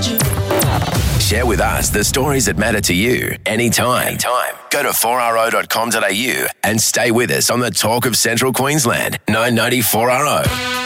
Share with us the stories that matter to you anytime. Go to 4RO.com.au and stay with us on the Talk of Central Queensland, 990 4RO.